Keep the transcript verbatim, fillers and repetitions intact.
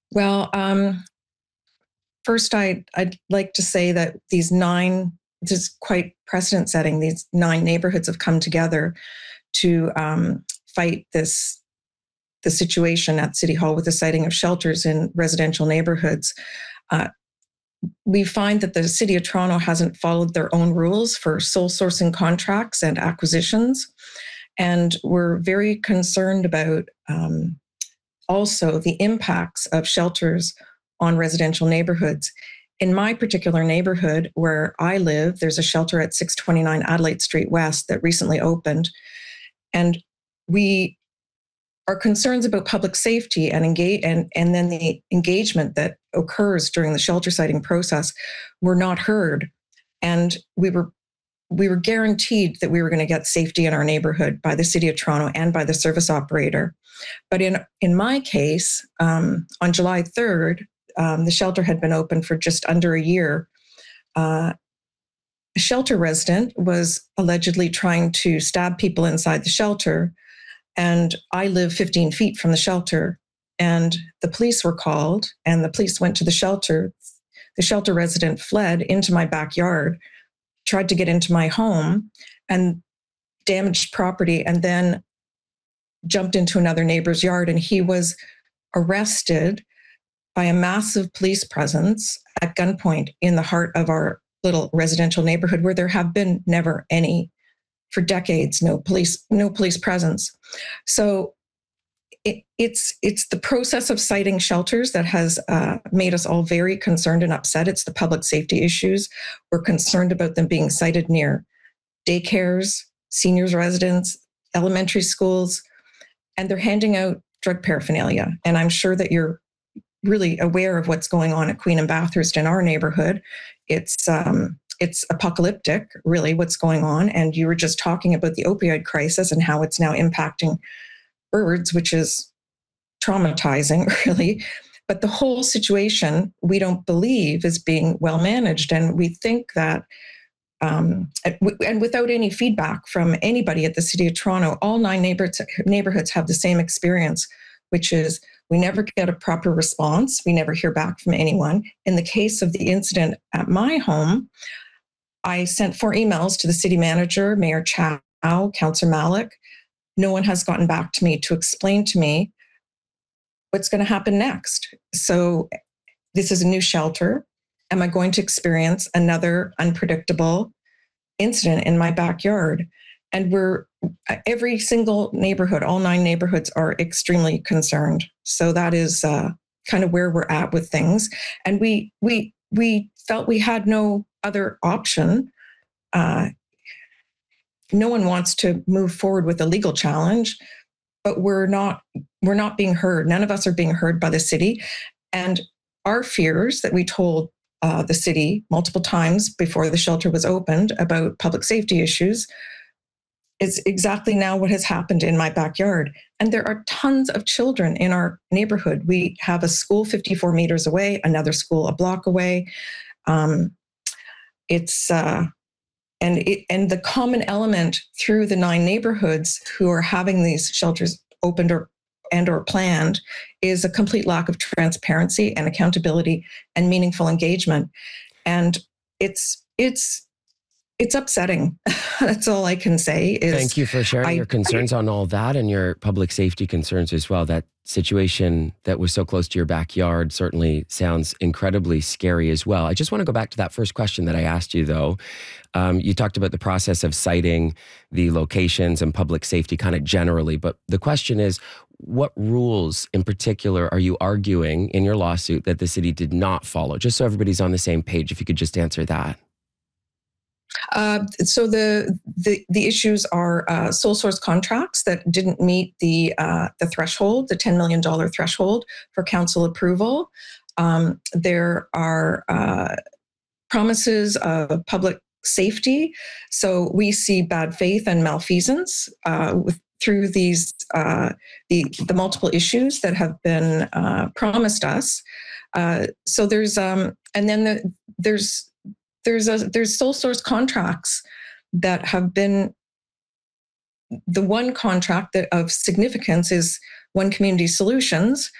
Well, um, first, I'd, I'd like to say that these nine, this is quite precedent setting, these nine neighborhoods have come together to um, fight this the situation at City Hall with the siting of shelters in residential neighborhoods. Uh, we find that the City of Toronto hasn't followed their own rules for sole sourcing contracts and acquisitions. And we're very concerned about um, also the impacts of shelters on residential neighborhoods. In my particular neighborhood where I live, there's a shelter at six twenty-nine Adelaide Street West that recently opened. And we our concerns about public safety and engage and, and then the engagement that occurs during the shelter siting process were not heard. And we were we were guaranteed that we were going to get safety in our neighborhood by the City of Toronto and by the service operator. But in, in my case, um, on July third, um, the shelter had been open for just under a year. Uh, a shelter resident was allegedly trying to stab people inside the shelter. And I live fifteen feet from the shelter, and the police were called, and the police went to the shelter. The shelter resident fled into my backyard, tried to get into my home, and damaged property, and then jumped into another neighbor's yard. And he was arrested by a massive police presence at gunpoint in the heart of our little residential neighborhood, where there have been never any. For decades, no police, no police presence. So it, it's it's the process of siting shelters that has uh, made us all very concerned and upset. It's the public safety issues. We're concerned about them being sited near daycares, seniors' residents, elementary schools, and they're handing out drug paraphernalia. And I'm sure that you're really aware of what's going on at Queen and Bathurst in our neighborhood. It's um, It's apocalyptic, really, what's going on. And you were just talking about the opioid crisis and how it's now impacting birds, which is traumatizing, really. But the whole situation, we don't believe, is being well managed. And we think that, um, and without any feedback from anybody at the City of Toronto, all nine neighborhoods, neighborhoods have the same experience, which is we never get a proper response. We never hear back from anyone. In the case of the incident at my home, I sent four emails to the city manager, Mayor Chow, Councillor Malik. No one has gotten back to me to explain to me what's going to happen next. So this is a new shelter. Am I going to experience another unpredictable incident in my backyard? And we're every single neighborhood, all nine neighborhoods are extremely concerned. So that is uh, kind of where we're at with things. And we we we felt we had no other option. Uh, no one wants to move forward with a legal challenge, but we're not we're not being heard. None of us are being heard by the city. And our fears that we told uh, the city multiple times before the shelter was opened about public safety issues is exactly now what has happened in my backyard. And there are tons of children in our neighborhood. We have a school fifty-four meters away, another school a block away. Um, it's uh, and it, and the common element through the nine neighborhoods who are having these shelters opened or and or planned is a complete lack of transparency and accountability and meaningful engagement. And it's it's it's upsetting. That's all I can say. Is Thank you for sharing I, your concerns I, on all that and your public safety concerns as well. That situation that was so close to your backyard certainly sounds incredibly scary as well. I just want to go back to that first question that I asked you, though. Um, you talked about the process of citing the locations and public safety kind of generally, but the question is, what rules in particular are you arguing in your lawsuit that the city did not follow? Just so everybody's on the same page, if you could just answer that. Uh, so the, the the issues are uh, sole source contracts that didn't meet the uh, the threshold, the ten million dollars threshold for council approval. Um, there are uh, promises of public safety. So we see bad faith and malfeasance uh, with, through these uh, the the multiple issues that have been uh, promised us. Uh, so there's um, and then the, there's. There's a there's sole source contracts that have been, the one contract that of significance is One Community Solutions,